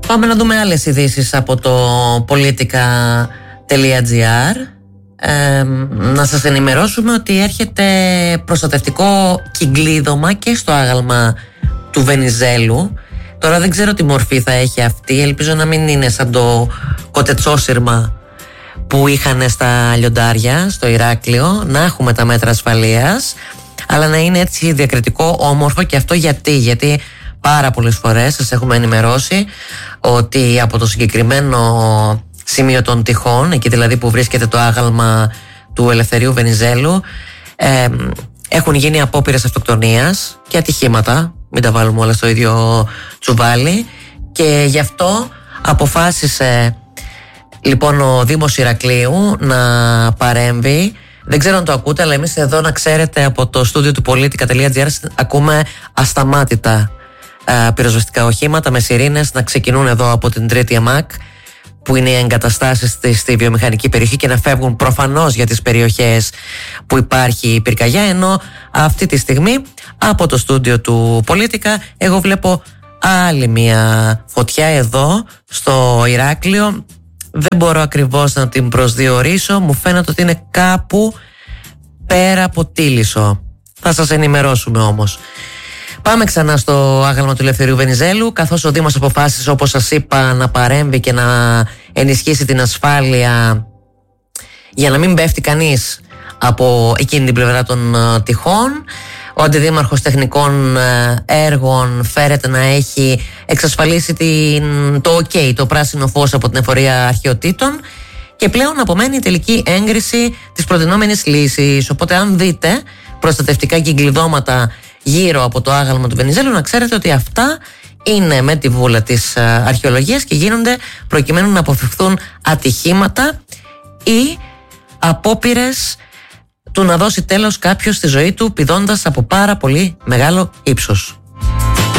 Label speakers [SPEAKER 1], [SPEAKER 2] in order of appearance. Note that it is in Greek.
[SPEAKER 1] Πάμε να δούμε άλλες ειδήσεις από το politica.gr. Να σας ενημερώσουμε ότι έρχεται προστατευτικό κυκλίδωμα και στο άγαλμα του Βενιζέλου. Τώρα δεν ξέρω τι μορφή θα έχει αυτή. Ελπίζω να μην είναι σαν το κοτετσόσυρμα που είχαν στα λιοντάρια στο Ηράκλειο, να έχουμε τα μέτρα ασφαλείας, αλλά να είναι έτσι διακριτικό, όμορφο. Και αυτό γιατί πάρα πολλές φορές σας έχουμε ενημερώσει ότι από το συγκεκριμένο σημείο των τυχών, εκεί δηλαδή που βρίσκεται το άγαλμα του Ελευθερίου Βενιζέλου, έχουν γίνει απόπειρες αυτοκτονίας και ατυχήματα. Μην τα βάλουμε όλα στο ίδιο τσουβάλι. Και γι' αυτό αποφάσισε λοιπόν ο Δήμος Ηρακλείου να παρέμβει. Δεν ξέρω αν το ακούτε, αλλά εμείς εδώ, να ξέρετε, από το στούντιο του politica.gr ακούμε ασταμάτητα πυροσβεστικά οχήματα με σιρήνες να ξεκινούν εδώ από την Τρίτη ΕΜΑΚ, που είναι οι εγκαταστάσεις στη βιομηχανική περιοχή, και να φεύγουν προφανώς για τις περιοχές που υπάρχει πυρκαγιά. Ενώ αυτή τη στιγμή από το στούντιο του Πολίτικα εγώ βλέπω άλλη μια φωτιά εδώ στο Ηράκλειο. Δεν μπορώ ακριβώς να την προσδιορίσω, μου φαίνεται ότι είναι κάπου πέρα από Τίλισσο. Θα σας ενημερώσουμε όμως. Πάμε ξανά στο άγαλμα του Ελευθερίου Βενιζέλου, καθώς ο Δήμος αποφάσισε, όπως σας είπα, να παρέμβει και να ενισχύσει την ασφάλεια για να μην πέφτει κανείς από εκείνη την πλευρά των τυχών. Ο Αντιδήμαρχος Τεχνικών Έργων φέρεται να έχει εξασφαλίσει το OK, το πράσινο φως από την Εφορία Αρχαιοτήτων, και πλέον απομένει η τελική έγκριση της προτινόμενης λύσης. Οπότε αν δείτε προστατευτικά κυκλειδώματα γύρω από το άγαλμα του Βενιζέλου, να ξέρετε ότι αυτά είναι με τη βούλα της αρχαιολογίας και γίνονται προκειμένου να αποφευχθούν ατυχήματα ή απόπειρες του να δώσει τέλος κάποιος στη ζωή του πηδώντας από πάρα πολύ μεγάλο ύψος.